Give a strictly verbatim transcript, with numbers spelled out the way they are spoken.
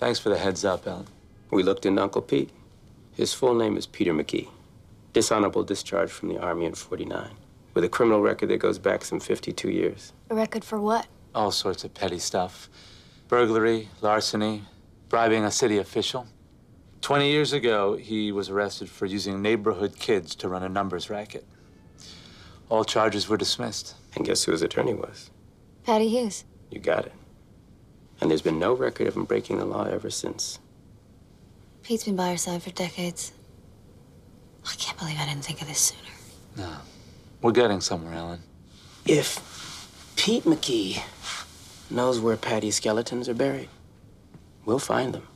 Thanks for the heads up, Ellen. We looked into Uncle Pete. His full name is Peter McGee. Dishonorable discharge from the Army in forty-nine, with a criminal record that goes back some fifty-two years. A record for what? All sorts of petty stuff. Burglary, larceny, bribing a city official. Twenty years ago, he was arrested for using neighborhood kids to run a numbers racket. All charges were dismissed. And guess who his attorney was? Patty Hughes. You got it. And there's been no record of him breaking the law ever since. Pete's been by our side for decades. I can't believe I didn't think of this sooner. No. We're getting somewhere, Ellen. If Pete McGee knows where Patty's skeletons are buried, we'll find them.